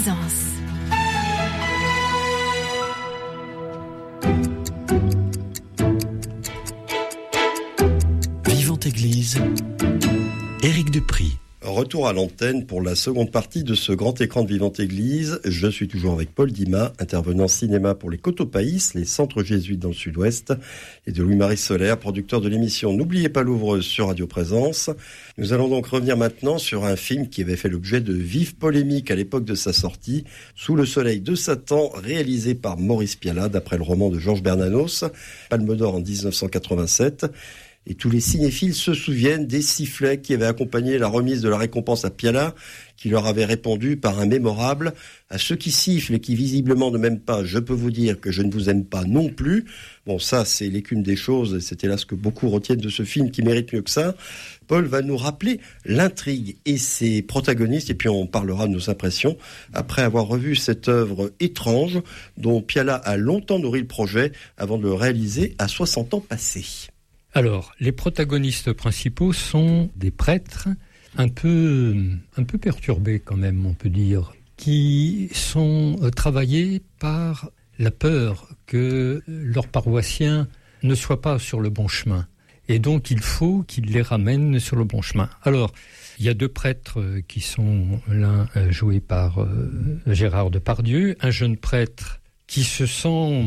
Présence. Vivante Église, Éric Dupry. Retour à l'antenne pour la seconde partie de ce grand écran de Vivante Église. Je suis toujours avec Paul Dimas, intervenant cinéma pour les Cotopaïs, les centres jésuites dans le sud-ouest, et de Louis-Marie Solaire, producteur de l'émission N'oubliez pas l'ouvreuse sur Radio Présence. Nous allons donc revenir maintenant sur un film qui avait fait l'objet de vives polémiques à l'époque de sa sortie, Sous le soleil de Satan, réalisé par Maurice Pialat, d'après le roman de Georges Bernanos, Palme d'Or en 1987. Et tous les cinéphiles se souviennent des sifflets qui avaient accompagné la remise de la récompense à Pialat, qui leur avait répondu par un mémorable « À ceux qui sifflent et qui visiblement ne m'aiment pas, je peux vous dire que je ne vous aime pas non plus ». Bon, ça, c'est l'écume des choses, et c'est hélas ce que beaucoup retiennent de ce film qui mérite mieux que ça. Paul va nous rappeler l'intrigue et ses protagonistes, et puis on parlera de nos impressions, après avoir revu cette œuvre étrange, dont Pialat a longtemps nourri le projet, avant de le réaliser à 60 ans passés. Alors, les protagonistes principaux sont des prêtres un peu perturbés quand même, on peut dire, qui sont travaillés par la peur que leurs paroissiens ne soient pas sur le bon chemin. Et donc, il faut qu'ils les ramènent sur le bon chemin. Alors, il y a deux prêtres qui sont l'un joué par Gérard Depardieu, un jeune prêtre qui se sent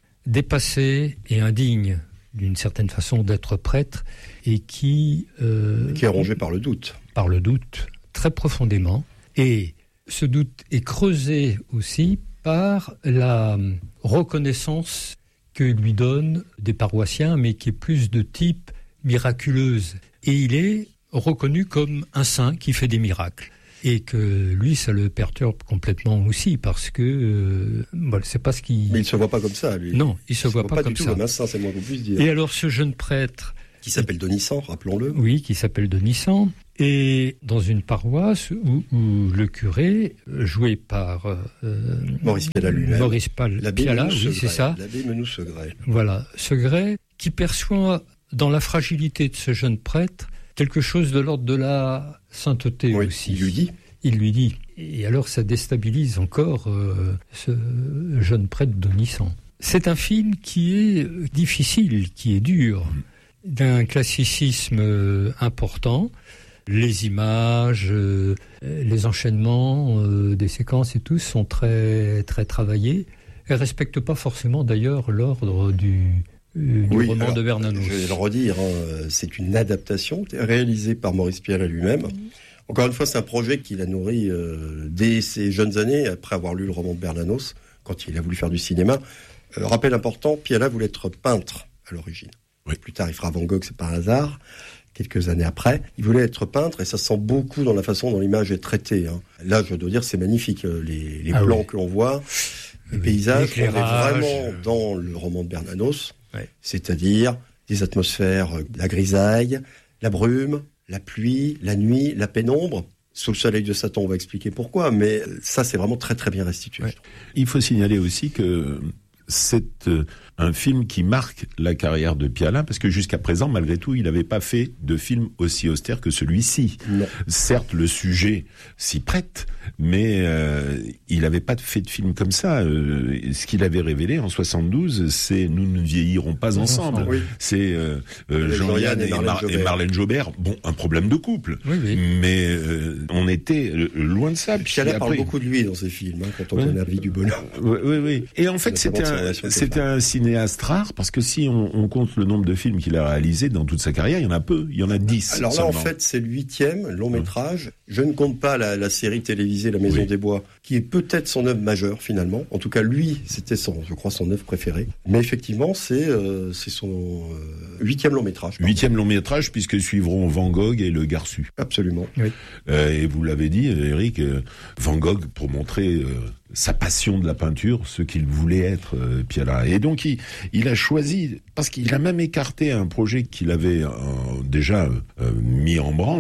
dépassé et indigne d'une certaine façon d'être prêtre et qui est rongé par le doute. Par le doute, très profondément. Et ce doute est creusé aussi par la reconnaissance que lui donnent des paroissiens, mais qui est plus de type miraculeuse. Et il est reconnu comme un saint qui fait des miracles. Et que lui, ça le perturbe complètement aussi, parce que c'est pas ce qui... Mais il se voit pas comme ça, lui. Non, il se voit pas comme du tout ça. Comme un saint, c'est moins qu'on puisse dire. Et alors, ce jeune prêtre... Qui s'appelle Donisan, rappelons-le. Oui, qui s'appelle Donisan. Et dans une paroisse où le curé, joué par... Maurice Pialat lui-même. Maurice Pialat, oui, c'est ça. L'abbé Menou-Segret. Voilà, Segret, qui perçoit dans la fragilité de ce jeune prêtre quelque chose de l'ordre de la sainteté aussi. Il lui dit. Et alors ça déstabilise encore ce jeune prêtre Donisan. C'est un film qui est difficile, qui est dur, d'un classicisme important. Les images, les enchaînements des séquences et tout sont très, très travaillés. Elles ne respectent pas forcément d'ailleurs l'ordre du roman de Bernanos. Je vais le redire, c'est une adaptation réalisée par Maurice Pialat lui-même. Encore une fois, c'est un projet qu'il a nourri dès ses jeunes années, après avoir lu le roman de Bernanos, quand il a voulu faire du cinéma. Rappel important, Pialat voulait être peintre à l'origine. Oui. Plus tard, il fera Van Gogh, c'est par hasard. Quelques années après, il voulait être peintre, et ça se sent beaucoup dans la façon dont l'image est traitée. Là, je dois dire, c'est magnifique, les plans que l'on voit, les paysages. On est vraiment dans le roman de Bernanos. C'est-à-dire des atmosphères, la grisaille, la brume, la pluie, la nuit, la pénombre. Sous le soleil de Satan, on va expliquer pourquoi, mais ça, c'est vraiment très très bien restitué. Il faut signaler aussi que c'est un film qui marque la carrière de Pialat, parce que jusqu'à présent, malgré tout, il n'avait pas fait de film aussi austère que celui-ci. Non. Certes, le sujet s'y prête, mais il n'avait pas fait de film comme ça. Ce qu'il avait révélé en 72, c'est « Nous ne vieillirons pas ensemble ». Oui. C'est Jean-Yann et Marlène Jobert. Bon, un problème de couple, mais on était loin de ça. Pialat parle beaucoup de lui dans ses films, quand on connaît La vie du bonheur. Oui. Et en fait, c'était un cinéaste rare, parce que si on compte le nombre de films qu'il a réalisés dans toute sa carrière, il y en a peu, il y en a 10. Alors là, seulement. En fait, c'est le 8e long métrage. Je ne compte pas la série télévisée La Maison des Bois, qui est peut-être son œuvre majeure, finalement. En tout cas, lui, c'était je crois, son œuvre préférée. Mais effectivement, c'est son 8e long métrage. 8e long métrage, puisque suivront Van Gogh et Le Garçu. Absolument. Oui. Et vous l'avez dit, Eric, Van Gogh, pour montrer sa passion de la peinture, ce qu'il voulait être, Pialat. Et donc, il a choisi, parce qu'il a même écarté un projet qu'il avait déjà mis en branle,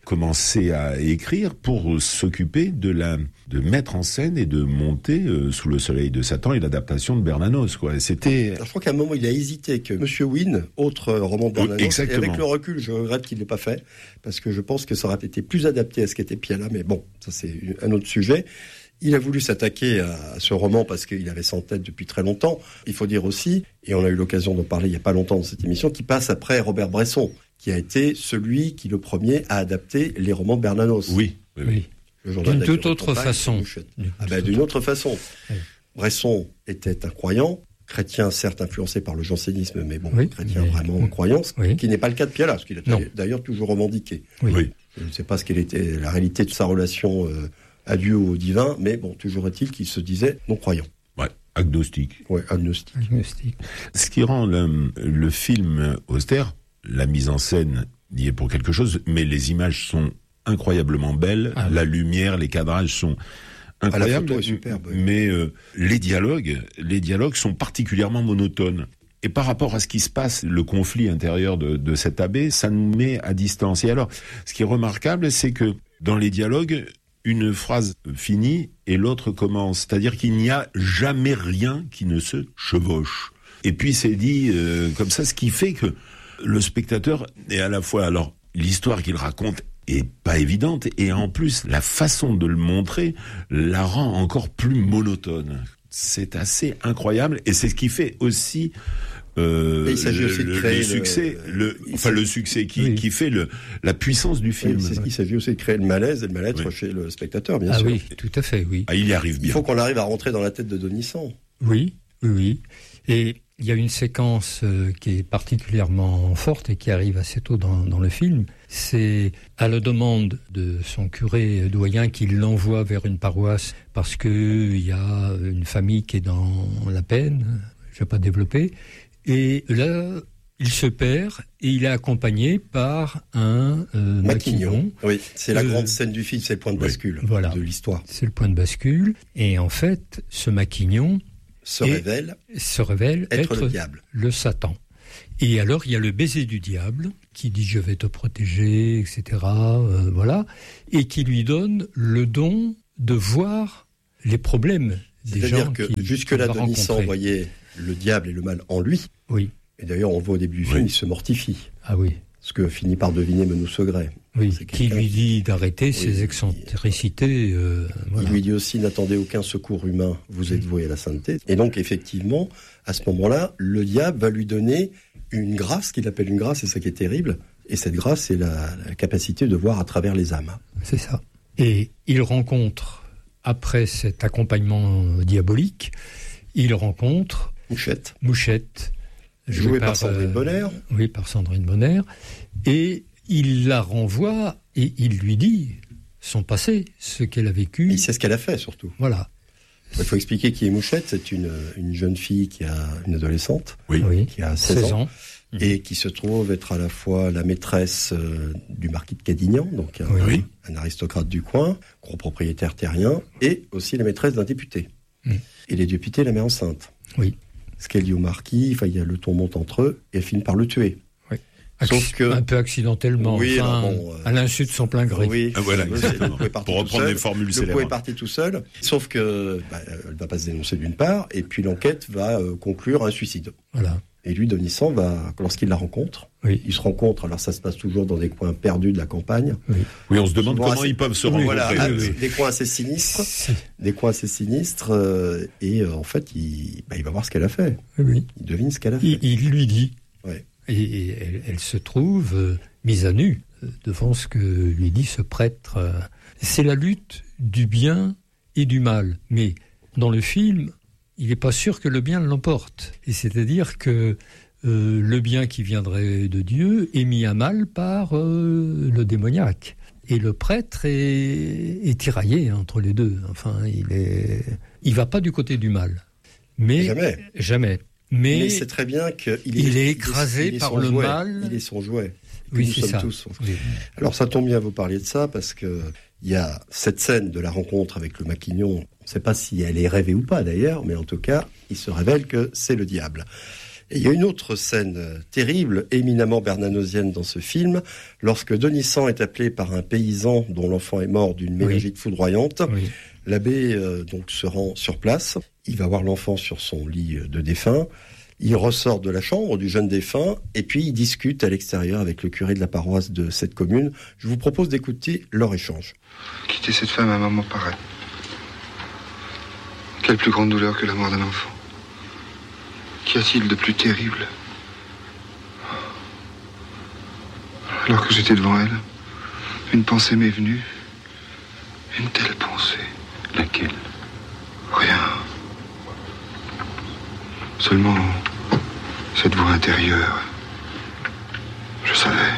commencé à écrire pour s'occuper de mettre en scène et de monter Sous le soleil de Satan et l'adaptation de Bernanos, quoi. Et c'était... Alors, je crois qu'à un moment, il a hésité que Monsieur Wynne, autre roman de Bernanos, exactement. Et avec le recul, je regrette qu'il ne l'ait pas fait, parce que je pense que ça aurait été plus adapté à ce qu'était Piala, mais bon, ça c'est un autre sujet. Il a voulu s'attaquer à ce roman parce qu'il avait ça en tête depuis très longtemps. Il faut dire aussi, et on a eu l'occasion d'en parler il n'y a pas longtemps dans cette émission, qu'il passe après Robert Bresson, qui a été celui qui, le premier, a adapté les romans de Bernanos. Oui. D'une toute autre façon. D'une autre façon. Oui. Bresson était un croyant, chrétien certes influencé par le jansénisme, mais bon, chrétien vraiment en croyance, qui n'est pas le cas de Piala, ce qu'il a d'ailleurs toujours revendiqué. Oui. Je ne sais pas ce qu'elle était la réalité de sa relation à Dieu ou au divin, mais bon, toujours est-il qu'il se disait non-croyant. Ouais, agnostique. Ouais, agnostique. Ce qui rend le film austère, la mise en scène y est pour quelque chose, mais les images sont incroyablement belles, la lumière, les cadrages sont incroyables, la photo est superbe, mais les dialogues sont particulièrement monotones. Et par rapport à ce qui se passe, le conflit intérieur de cet abbé, ça nous met à distance. Et alors, ce qui est remarquable, c'est que dans les dialogues, une phrase finit et l'autre commence. C'est-à-dire qu'il n'y a jamais rien qui ne se chevauche. Et puis c'est dit comme ça, ce qui fait que le spectateur est à la fois... Alors, l'histoire qu'il raconte est pas évidente, et en plus, la façon de le montrer la rend encore plus monotone. C'est assez incroyable, et c'est ce qui fait aussi... il s'agit aussi de créer le succès qui fait la puissance du film. Oui, il s'agit aussi de créer le malaise et le mal-être chez le spectateur, bien sûr. Ah oui, tout à fait, oui. Il y arrive bien. Il faut qu'on arrive à rentrer dans la tête de Denisant. Oui. Et il y a une séquence qui est particulièrement forte et qui arrive assez tôt dans le film. C'est à la demande de son curé doyen qu'il l'envoie vers une paroisse parce qu'il y a une famille qui est dans la peine. Je ne vais pas développer. Et là, il se perd et il est accompagné par un maquignon. Oui, c'est la grande scène du film, c'est le point de bascule de l'histoire. C'est le point de bascule. Et en fait, ce maquignon se révèle être le diable, le Satan. Et alors, il y a le baiser du diable qui dit « je vais te protéger », etc. Et qui lui donne le don de voir les problèmes des gens. C'est-à-dire que jusque-là, Denisant voyait le diable et le mal en lui. Oui. Et d'ailleurs, on le voit au début du film, il se mortifie. Ah oui. Ce que finit par deviner Menou Segret. Oui, qui lui dit d'arrêter ses excentricités. Il lui dit aussi, n'attendez aucun secours humain, vous êtes voué à la sainteté. Et donc, effectivement, à ce moment-là, le diable va lui donner une grâce, qu'il appelle une grâce, c'est ça qui est terrible. Et cette grâce, c'est la capacité de voir à travers les âmes. C'est ça. Et il rencontre, après cet accompagnement diabolique, il rencontre... Mouchette. Jouée par Sandrine Bonner. Oui, par Sandrine Bonner. Et il la renvoie et il lui dit son passé, ce qu'elle a vécu. Il sait ce qu'elle a fait, surtout. Voilà. Il faut expliquer qui est Mouchette. C'est une jeune fille qui a une adolescente, qui a 16 ans. Et qui se trouve être à la fois la maîtresse du marquis de Cadignan, donc un aristocrate du coin, gros propriétaire terrien, et aussi la maîtresse d'un député. Et les députés la met enceinte. Oui. Ce qu'elle dit au marquis, il y a le ton monte entre eux, et elle finit par le tuer. Oui. Sauf que... Un peu accidentellement, à l'insu de son plein gré. Oui, voilà, exactement. Pour reprendre les formules célèbres. Le coup est parti tout seul, sauf que elle va pas se dénoncer d'une part, et puis l'enquête va conclure un suicide. Voilà. Et lui, Denisant, lorsqu'il la rencontre, il se rencontre, alors ça se passe toujours dans des coins perdus de la campagne. Oui, on se demande comment ils peuvent se rencontrer. Des coins assez sinistres. Et en fait, il va voir ce qu'elle a fait. Oui. Il devine ce qu'elle a fait. Il lui dit. Ouais. Et elle se trouve mise à nu devant ce que lui dit ce prêtre. C'est la lutte du bien et du mal. Mais dans le film... il n'est pas sûr que le bien l'emporte. Et c'est-à-dire que le bien qui viendrait de Dieu est mis à mal par le démoniaque. Et le prêtre est tiraillé entre les deux. Enfin, il va pas du côté du mal. Mais jamais. Mais c'est très bien qu'il est écrasé par le mal. Il est son jouet. Oui, c'est ça. Tous. Oui. Alors ça tombe bien, vous parliez de ça, parce que il y a cette scène de la rencontre avec le maquignon. On ne sait pas si elle est rêvée ou pas d'ailleurs, mais en tout cas, il se révèle que c'est le diable. Et il y a une autre scène terrible, éminemment bernanosienne dans ce film, lorsque Denis est appelé par un paysan dont l'enfant est mort d'une méningite foudroyante. Oui. L'abbé donc se rend sur place, il va voir l'enfant sur son lit de défunt, il ressort de la chambre du jeune défunt et puis il discute à l'extérieur avec le curé de la paroisse de cette commune. Je vous propose d'écouter leur échange. Quitter cette femme à un moment pareil. Quelle plus grande douleur que la mort d'un enfant? Qu'y a-t-il de plus terrible? Alors que j'étais devant elle, une pensée m'est venue. Une telle pensée. Laquelle? Rien. Seulement cette voix intérieure. Je savais.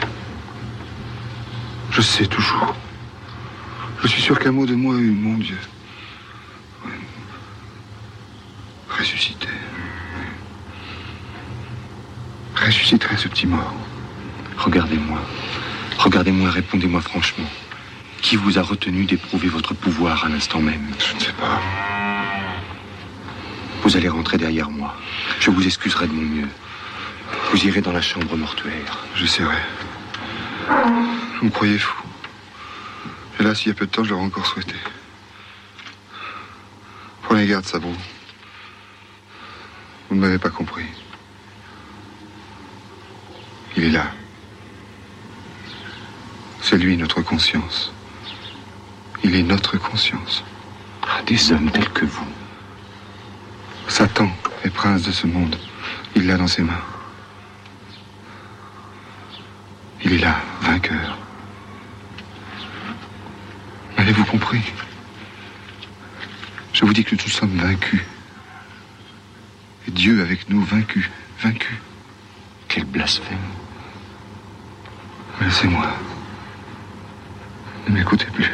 Je sais toujours. Je suis sûr qu'un mot de moi a eu, mon Dieu. Ressusciter. Ressusciterai ce petit mort. Regardez-moi. Regardez-moi, répondez-moi franchement. Qui vous a retenu d'éprouver votre pouvoir à l'instant même? Je ne sais pas. Vous allez rentrer derrière moi. Je vous excuserai de mon mieux. Vous irez dans la chambre mortuaire. J'essaierai. Vous me croyez fou. Hélas, il y a peu de temps, je l'aurais encore souhaité. Prenez garde, Sabro. Vous ne m'avez pas compris. Il est là. C'est lui, notre conscience. Il est notre conscience. Des hommes tels que vous. Satan est prince de ce monde. Il l'a dans ses mains. Il est là, vainqueur. Avez-vous compris? Je vous dis que nous sommes vaincus. Et Dieu avec nous, vaincu. Quel blasphème. Laissez-moi. Ne m'écoutez plus.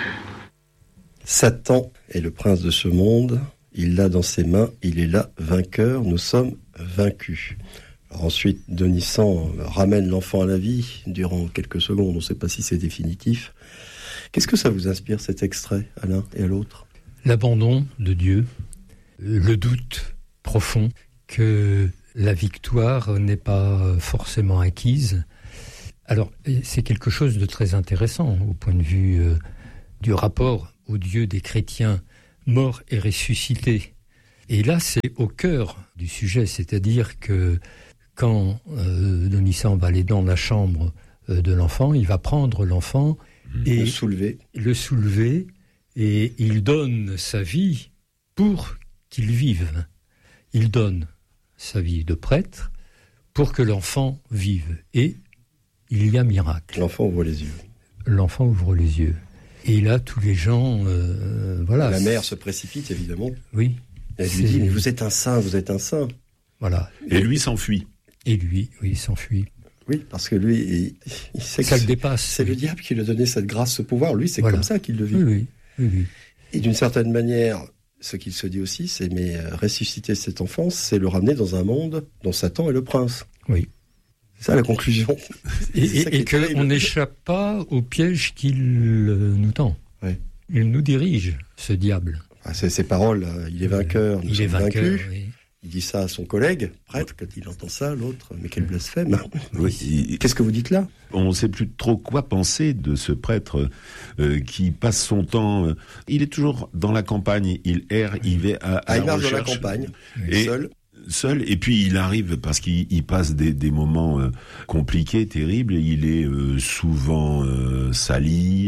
Satan est le prince de ce monde. Il l'a dans ses mains. Il est là, vainqueur. Nous sommes vaincus. Alors ensuite, Denisant ramène l'enfant à la vie durant quelques secondes. On ne sait pas si c'est définitif. Qu'est-ce que ça vous inspire, cet extrait, à l'un et à l'autre? L'abandon de Dieu, le doute profond que la victoire n'est pas forcément acquise. Alors, c'est quelque chose de très intéressant au point de vue du rapport au Dieu des chrétiens morts et ressuscités. Et là, c'est au cœur du sujet, c'est-à-dire que quand Denisant va aller dans la chambre de l'enfant, il va prendre l'enfant et le soulever, et il donne sa vie pour qu'il vive. Il donne sa vie de prêtre pour que l'enfant vive. Et il y a miracle. L'enfant ouvre les yeux. L'enfant ouvre les yeux. Et là, tous les gens... voilà. La mère se précipite, évidemment. Oui. Elle lui dit, mais vous êtes un saint, vous êtes un saint. Voilà. Et lui s'enfuit. Et lui, oui, s'enfuit. Oui, parce que lui, il sait ça que le dépasse. C'est le diable qui lui a donné cette grâce, ce pouvoir. Lui, c'est comme ça qu'il le vit. Oui. Et d'une certaine manière, ce qu'il se dit aussi, c'est mais ressusciter cet enfant, c'est le ramener dans un monde dont Satan est le prince. Oui. C'est ça la conclusion. Et qu'on n'échappe pas au piège qu'il nous tend. Oui. Il nous dirige, ce diable. Ah, c'est ses paroles, il est vainqueur, nous sommes vaincus. Oui. Il dit ça à son collègue, prêtre, quand il entend ça, l'autre, mais quel blasphème. Oui. Qu'est-ce que vous dites là? On ne sait plus trop quoi penser de ce prêtre qui passe son temps... il est toujours dans la campagne, il erre, il va à il la marche recherche. dans la campagne, et seul, et puis il arrive, parce qu'il passe des moments compliqués, terribles, il est souvent sali,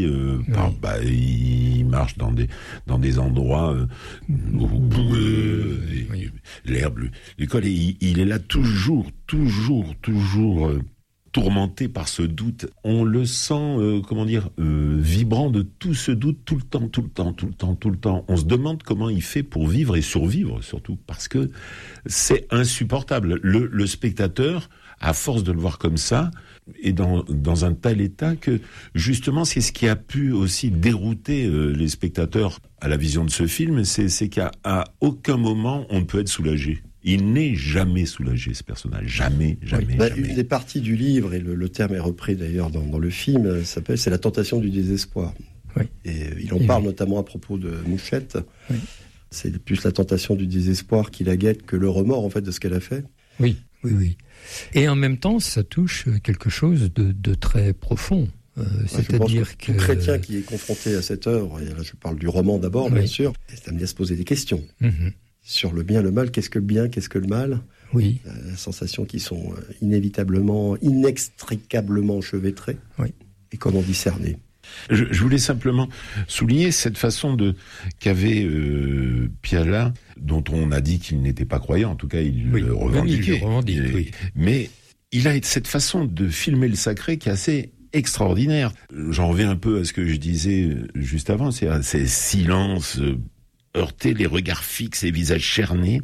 il marche dans des endroits boueux, l'herbe, l'école, et il est là toujours tourmenté par ce doute. On le sent, vibrant de tout ce doute tout le temps. On se demande comment il fait pour vivre et survivre, surtout, parce que c'est insupportable. Le spectateur, à force de le voir comme ça, est dans un tel état que, justement, c'est ce qui a pu aussi dérouter les spectateurs à la vision de ce film, c'est qu'à aucun moment on ne peut être soulagé. Il n'est jamais soulagé, ce personnage. Jamais. Une des parties du livre, et le terme est repris d'ailleurs dans le film, c'est la tentation du désespoir. Oui. Et il en parle notamment à propos de Mouchette. Oui. C'est plus la tentation du désespoir qui la guette que le remords, en fait, de ce qu'elle a fait. Oui. Oui. Et en même temps, ça touche quelque chose de très profond. C'est-à-dire que tout chrétien qui est confronté à cette œuvre, et là je parle du roman d'abord, bien sûr, est amené à se poser des questions. Sur le bien, le mal, qu'est-ce que le bien, qu'est-ce que le mal ? Oui. Sensations qui sont inévitablement, inextricablement enchevêtrées. Oui. Et comment discerner ? Je voulais simplement souligner cette façon qu'avait Piala, dont on a dit qu'il n'était pas croyant, en tout cas il le revendiquait. Oui. Mais il a cette façon de filmer le sacré qui est assez extraordinaire. J'en reviens un peu à ce que je disais juste avant, c'est à ces silences heurtés, les regards fixes, les visages chernés.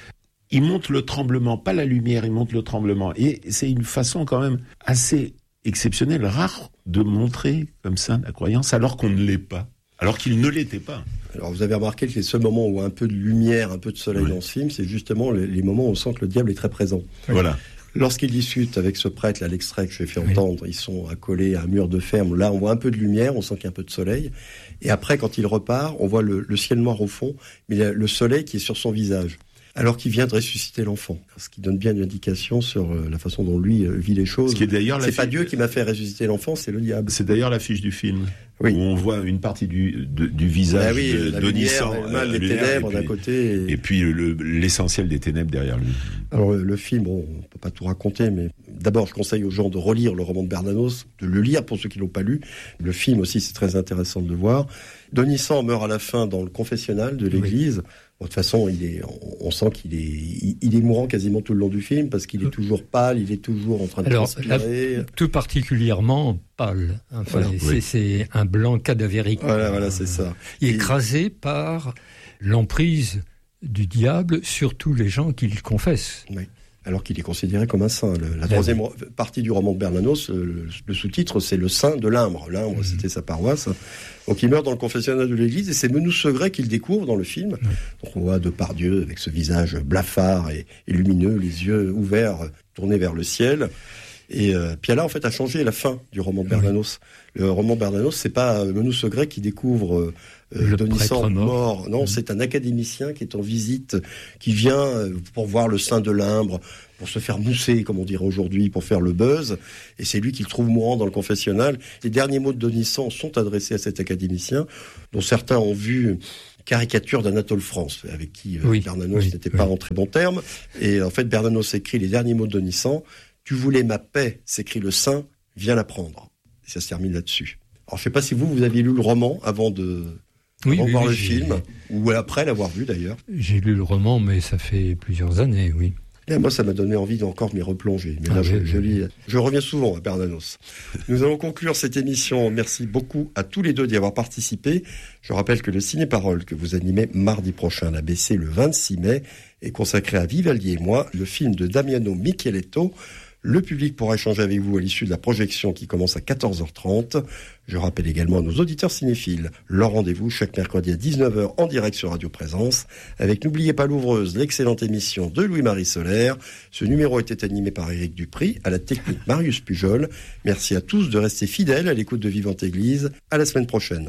Il montre le tremblement, pas la lumière, il montre le tremblement. Et c'est une façon quand même assez exceptionnelle, rare, de montrer comme ça la croyance, alors qu'on ne l'est pas, alors qu'il ne l'était pas. Alors vous avez remarqué que les seuls moments où un peu de lumière, un peu de soleil dans ce film, c'est justement les moments où on sent que le diable est très présent. Voilà. Lorsqu'il discute avec ce prêtre, là, l'extrait que je fait entendre, ils sont accolés à un mur de ferme. Là, on voit un peu de lumière, on sent qu'il y a un peu de soleil. Et après, quand il repart, on voit le ciel noir au fond, mais le soleil qui est sur son visage. Alors qu'il vient de ressusciter l'enfant. Ce qui donne bien une indication sur la façon dont lui vit les choses. C'est pas Dieu qui m'a fait ressusciter l'enfant, c'est le diable. C'est d'ailleurs l'affiche du film. Oui. Où on voit une partie du visage d'Odyssan, le mal, les ténèbres d'un côté. Et puis l'essentiel des ténèbres derrière lui. Alors le film, on peut pas tout raconter, mais d'abord je conseille aux gens de relire le roman de Bernanos, de le lire pour ceux qui l'ont pas lu. Le film aussi, c'est très intéressant de le voir. Odyssan meurt à la fin dans le confessionnal de l'église. Oui. De toute façon, on sent qu'il est mourant quasiment tout le long du film parce qu'il est toujours pâle, il est toujours en train de transpirer. Tout particulièrement pâle. Enfin, voilà, c'est un blanc cadavérique. Voilà, c'est ça. Écrasé par l'emprise du diable sur tous les gens qu'il confesse. Oui. Alors qu'il est considéré comme un saint. La troisième partie du roman de Bernanos, le sous-titre, c'est le saint de l'Imbre. L'Imbre, c'était sa paroisse. Donc il meurt dans le confessionnal de l'église et c'est Menous Segret qu'il découvre dans le film. Donc on voit Depardieu avec ce visage blafard et lumineux, les yeux ouverts, tournés vers le ciel. Et Piala, en fait, a changé la fin du roman de Bernanos. Le roman Bernanos, c'est pas Menous Segret qui découvre Odyssan mort. Non, c'est un académicien qui est en visite, qui vient pour voir le saint de l'Imbre, pour se faire mousser, comme on dirait aujourd'hui, pour faire le buzz. Et c'est lui qui le trouve mourant dans le confessionnal. Les derniers mots d'Odyssan sont adressés à cet académicien, dont certains ont vu caricature d'Anatole France, avec qui Bernanos n'était pas en très bons termes. Et en fait, Bernanos écrit les derniers mots d'Odyssan. « Tu voulais ma paix », s'écrit le saint, « viens la prendre ». Et ça se termine là-dessus. Alors, je ne sais pas si vous aviez lu le roman avant de voir le film, ou après l'avoir vu d'ailleurs. J'ai lu le roman, mais ça fait plusieurs années, oui. Et moi, ça m'a donné envie d'encore m'y replonger. Mais là, je reviens souvent à Bernanos. Nous allons conclure cette émission. Merci beaucoup à tous les deux d'y avoir participé. Je rappelle que le Ciné-Parole que vous animez mardi prochain à l'ABC le 26 mai est consacré à Vivaldi et moi, le film de Damiano Micheletto. Le public pourra échanger avec vous à l'issue de la projection qui commence à 14h30. Je rappelle également à nos auditeurs cinéphiles leur rendez-vous chaque mercredi à 19h en direct sur Radio Présence avec N'oubliez pas l'ouvreuse, l'excellente émission de Louis-Marie Solaire. Ce numéro était animé par Éric Dupry, à la technique Marius Pujol. Merci à tous de rester fidèles à l'écoute de Vivante Église. À la semaine prochaine.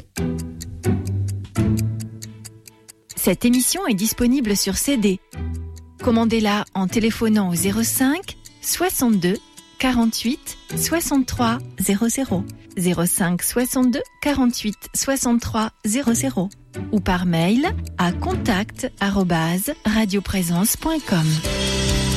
Cette émission est disponible sur CD. Commandez-la en téléphonant au 05 62 48 63 00 05 62 48 63 00 ou par mail à contact@radioprésence.com.